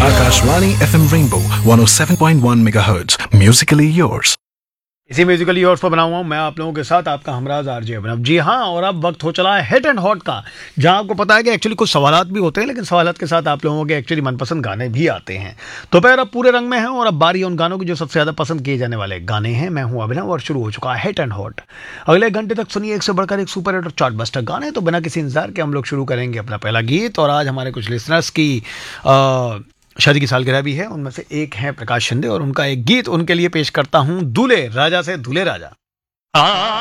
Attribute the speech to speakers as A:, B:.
A: Akashvani FM Rainbow 107.1 MHz. Musically yours.
B: इसी musical years पर बना हुआ हूं मैं आप लोगों के साथ, आपका हमराज आरजे अभिनव। जी हाँ, और अब वक्त हो चला है हिट एंड हॉट का, जहां आपको पता है कि एक्चुअली कुछ सवालात भी होते हैं, लेकिन सवालात के साथ आप लोगों के एक्चुअली मनपसंद गाने भी आते हैं। तो पैर अब पूरे रंग में है और अब बारी है उन गानों की जो सबसे ज़्यादा पसंद किए जाने वाले गाने हैं। मैं हूं अभिनव और शुरू हो चुका है हिट एंड हॉट। अगले घंटे तक सुनिए एक से बढ़कर एक सुपर हिट और चार्ट बस्टर गाने। तो बिना किसी इंतजार के हम लोग शुरू करेंगे अपना पहला गीत। और आज हमारे कुछ लिसनर्स की शादी की सालगिरह भी है, उनमें से एक है प्रकाश शिंदे और उनका एक गीत उनके लिए पेश करता हूं, दूल्हे राजा से दूल्हे राजा।